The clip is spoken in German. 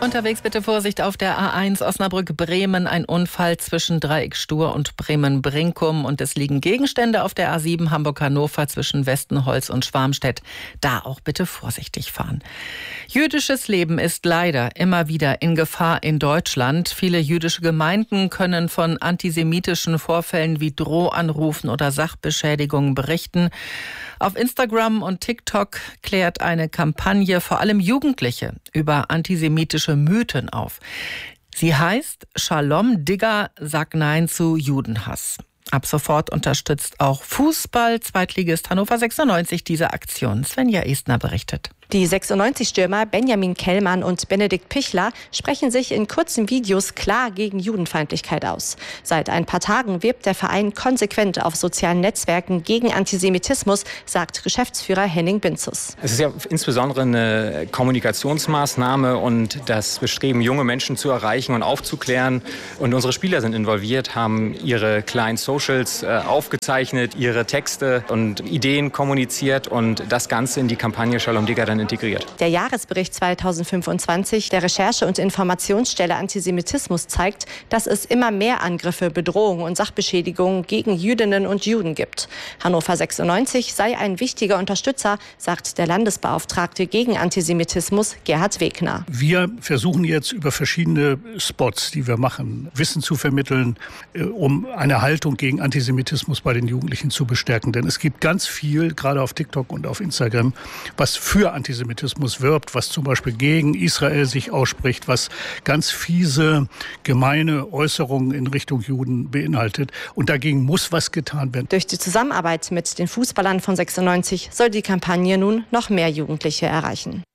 Unterwegs bitte Vorsicht auf der A1 Osnabrück-Bremen. Ein Unfall zwischen Dreieck-Stur und Bremen-Brinkum. Und es liegen Gegenstände auf der A7 Hamburg-Hannover zwischen Westenholz und Schwarmstedt. Da auch bitte vorsichtig fahren. Jüdisches Leben ist leider immer wieder in Gefahr in Deutschland. Viele jüdische Gemeinden können von antisemitischen Vorfällen wie Drohanrufen oder Sachbeschädigungen berichten. Auf Instagram und TikTok klärt eine Kampagne vor allem Jugendliche über antisemitische Mythen auf. Sie heißt Shalom Digger, sag Nein zu Judenhass. Ab sofort unterstützt auch Fußball-Zweitligist Hannover 96 diese Aktion. Svenja Estner berichtet. Die 96-Stürmer Benjamin Kellmann und Benedikt Pichler sprechen sich in kurzen Videos klar gegen Judenfeindlichkeit aus. Seit ein paar Tagen wirbt der Verein konsequent auf sozialen Netzwerken gegen Antisemitismus, sagt Geschäftsführer Henning Binzus. Es ist ja insbesondere eine Kommunikationsmaßnahme und das Bestreben, junge Menschen zu erreichen und aufzuklären. Und unsere Spieler sind involviert, haben ihre kleinen Socials aufgezeichnet, ihre Texte und Ideen kommuniziert und das Ganze in die Kampagne Shalom Digger dann integriert. Der Jahresbericht 2025 der Recherche- und Informationsstelle Antisemitismus zeigt, dass es immer mehr Angriffe, Bedrohungen und Sachbeschädigungen gegen Jüdinnen und Juden gibt. Hannover 96 sei ein wichtiger Unterstützer, sagt der Landesbeauftragte gegen Antisemitismus Gerhard Wegner. Wir versuchen jetzt über verschiedene Spots, die wir machen, Wissen zu vermitteln, um eine Haltung gegen Antisemitismus bei den Jugendlichen zu bestärken. Denn es gibt ganz viel, gerade auf TikTok und auf Instagram, was für Antisemitismus wirbt, was zum Beispiel gegen Israel sich ausspricht, was ganz fiese, gemeine Äußerungen in Richtung Juden beinhaltet. Und dagegen muss was getan werden. Durch die Zusammenarbeit mit den Fußballern von 96 soll die Kampagne nun noch mehr Jugendliche erreichen.